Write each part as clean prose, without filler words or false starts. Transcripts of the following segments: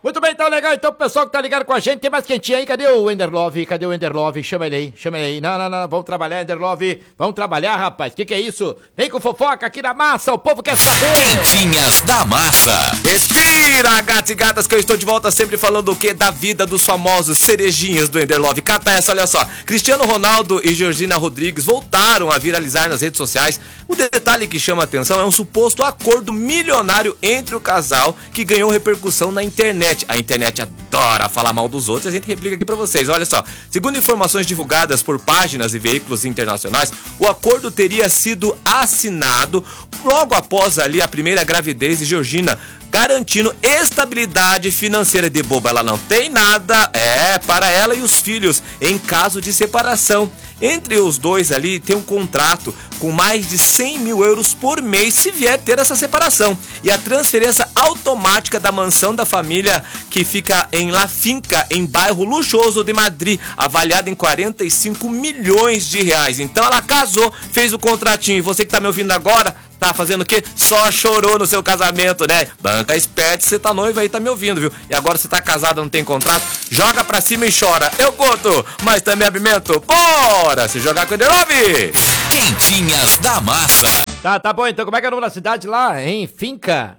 Muito bem, então legal. Então, o pessoal que tá ligado com a gente, tem mais quentinho aí? Cadê o Enderlove? Chama ele aí. Não. Vamos trabalhar, Enderlove. Vamos trabalhar, rapaz. Que é isso? Vem com fofoca aqui na massa. O povo quer saber. Quentinhas da massa. Respira, gatos e gatas, que eu estou de volta sempre falando o quê? Da vida dos famosos cerejinhas do Enderlove. Cata essa, olha só. Cristiano Ronaldo e Georgina Rodrigues voltaram a viralizar nas redes sociais. O detalhe que chama a atenção é um suposto acordo milionário entre o casal que ganhou repercussão na internet. A internet adora falar mal dos outros, a gente replica aqui pra vocês. Olha só, segundo informações divulgadas por páginas e veículos internacionais, o acordo teria sido assinado logo após ali a primeira gravidez de Georgina, garantindo estabilidade financeira. De boba ela não tem nada, para ela e os filhos em caso de separação. Entre os dois ali tem um contrato com mais de 100 mil euros por mês se vier ter essa separação. E a transferência automática da mansão da família que fica em La Finca, em bairro luxuoso de Madrid, avaliada em 45 milhões de reais. Então ela casou, fez o contratinho. E você que tá me ouvindo agora, tá fazendo o quê? Só chorou no seu casamento, né? Banca esperto, você tá noiva aí, tá me ouvindo, viu? E agora você tá casado, não tem contrato? Joga pra cima e chora. Eu conto, mas também abimento. Bora se jogar com o Enderlove! Quentinhas da massa. Tá bom, então como é que é o nome da cidade lá, hein? Finca.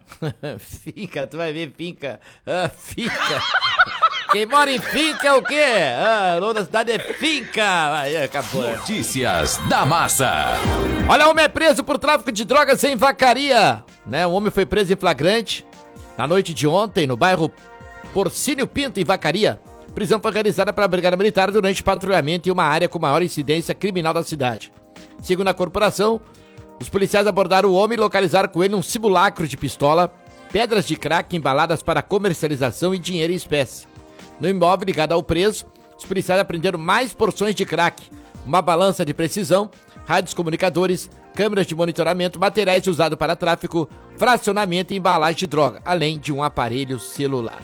Finca, tu vai ver Finca. Finca. Quem mora em Finca é o quê? O nome da cidade é Finca. Aí, acabou. Notícias da massa. Olha, homem é preso por tráfico de drogas em Vacaria. O homem foi preso em flagrante na noite de ontem, no bairro Porcínio Pinto, em Vacaria. A prisão foi realizada pela Brigada Militar durante patrulhamento em uma área com maior incidência criminal da cidade. Segundo a corporação, os policiais abordaram o homem e localizaram com ele um simulacro de pistola, pedras de crack embaladas para comercialização e dinheiro em espécie. No imóvel ligado ao preso, os policiais apreenderam mais porções de crack, uma balança de precisão, rádios comunicadores, câmeras de monitoramento, materiais usados para tráfico, fracionamento e embalagem de droga, além de um aparelho celular.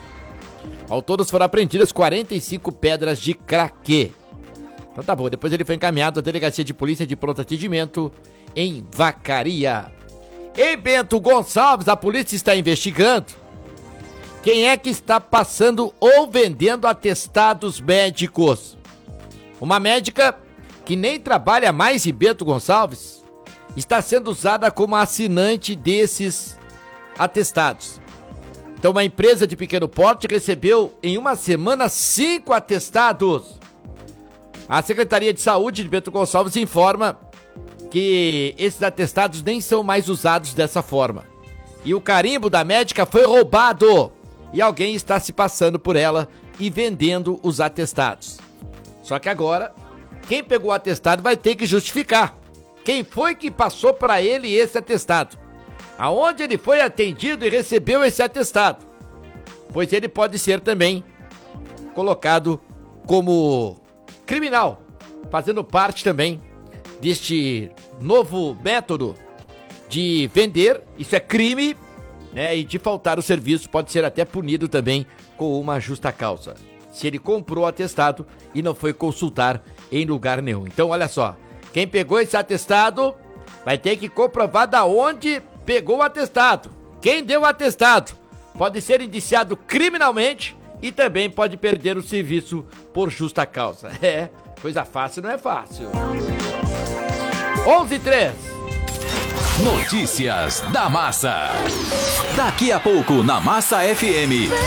Ao todo foram apreendidas 45 pedras de crack. Então tá bom, depois ele foi encaminhado à Delegacia de Polícia de Pronto Atendimento em Vacaria. Em Bento Gonçalves, a polícia está investigando quem é que está passando ou vendendo atestados médicos. Uma médica que nem trabalha mais em Bento Gonçalves está sendo usada como assinante desses atestados. Então, uma empresa de pequeno porte recebeu em uma semana 5 atestados. A Secretaria de Saúde de Bento Gonçalves informa que esses atestados nem são mais usados dessa forma. E o carimbo da médica foi roubado. E alguém está se passando por ela e vendendo os atestados. Só que agora, quem pegou o atestado vai ter que justificar. Quem foi que passou para ele esse atestado? Aonde ele foi atendido e recebeu esse atestado? Pois ele pode ser também colocado como criminal, fazendo parte também deste novo método de vender. Isso é crime, e de faltar o serviço pode ser até punido também com uma justa causa, se ele comprou o atestado e não foi consultar em lugar nenhum. Então olha só, quem pegou esse atestado vai ter que comprovar da onde pegou o atestado. Quem deu o atestado pode ser indiciado criminalmente e também pode perder o serviço por justa causa. Coisa fácil não é fácil. 11:03. Notícias da massa. Daqui a pouco na Massa FM.